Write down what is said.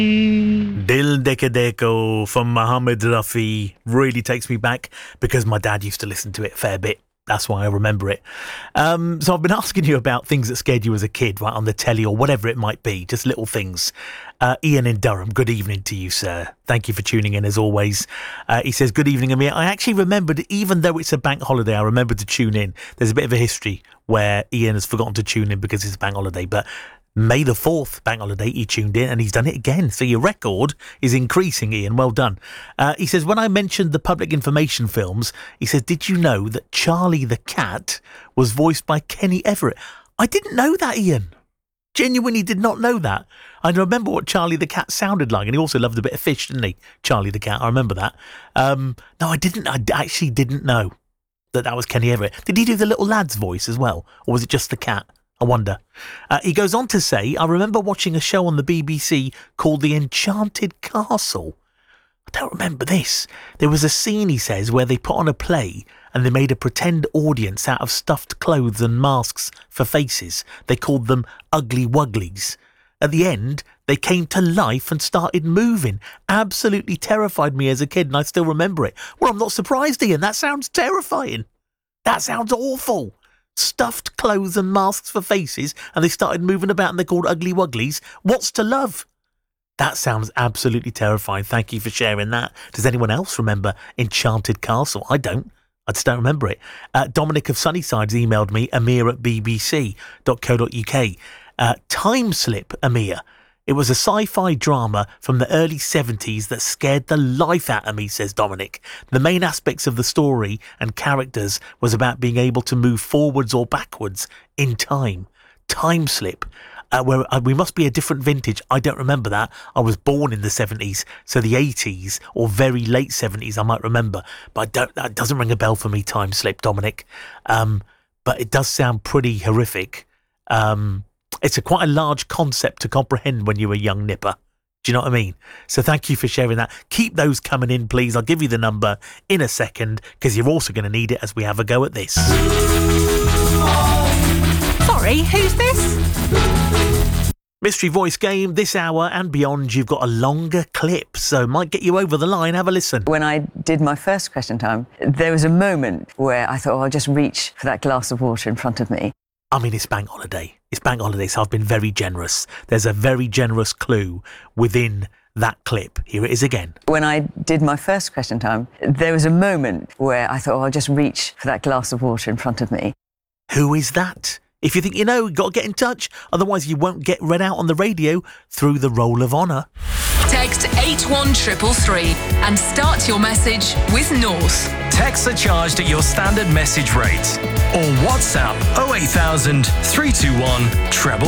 Dil Deka Deko from Mohammed Rafi really takes me back because my dad used to listen to it a fair bit. That's why I remember it. So I've been asking you about things that scared you as a kid, right, on the telly or whatever it might be, just little things. Ian in Durham, good evening to you, sir. Thank you for tuning in as always. He says, good evening, Amir. I actually remembered, even though it's a bank holiday, I remembered to tune in. There's a bit of a history where Ian has forgotten to tune in because it's a bank holiday, but May the 4th, bank holiday, he tuned in and he's done it again. So your record is increasing, Ian. Well done. He says, when I mentioned the public information films, he says, did you know that Charlie the Cat was voiced by Kenny Everett? I didn't know that, Ian. Genuinely did not know that. I remember what Charlie the Cat sounded like, and he also loved a bit of fish, didn't he? Charlie the Cat, I remember that. No, I didn't. I actually didn't know that was Kenny Everett. Did he do the little lad's voice as well? Or was it just the cat? I wonder. He goes on to say, I remember watching a show on the BBC called The Enchanted Castle. I don't remember this. There was a scene, he says, where they put on a play and they made a pretend audience out of stuffed clothes and masks for faces. They called them Ugly Wugglies. At the end, they came to life and started moving. Absolutely terrified me as a kid, and I still remember it. Well, I'm not surprised, Ian. That sounds terrifying. That sounds awful. Stuffed clothes and masks for faces, and they started moving about and they're called Ugly Wugglies. What's to love? That sounds absolutely terrifying. Thank you for sharing that. Does anyone else remember Enchanted Castle? I don't. I just don't remember it. Dominic of Sunnyside's emailed me, amir@bbc.co.uk. Time Slip, Amir. It was a sci-fi drama from the early 70s that scared the life out of me, says Dominic. The main aspects of the story and characters was about being able to move forwards or backwards in time. Time Slip. We must be a different vintage. I don't remember that. I was born in the 70s, so the 80s or very late 70s I might remember. But that doesn't ring a bell for me, Time Slip, Dominic. But it does sound pretty horrific. It's quite a large concept to comprehend when you're a young nipper. Do you know what I mean? So thank you for sharing that. Keep those coming in, please. I'll give you the number in a second because you're also going to need it as we have a go at this. Sorry, who's this? Mystery Voice Game, this hour and beyond, you've got a longer clip, so might get you over the line. Have a listen. When I did my first Question Time, there was a moment where I thought, I'll just reach for that glass of water in front of me. I mean, it's bank holiday. It's bank holiday, so I've been very generous. There's a very generous clue within that clip. Here it is again. When I did my first Question Time, there was a moment where I thought, I'll just reach for that glass of water in front of me. Who is that? If you think you know, you've got to get in touch. Otherwise, you won't get read out on the radio through the Roll of Honour. Text 81333 and start your message with North. Texts are charged at your standard message rate. Or WhatsApp 08000 321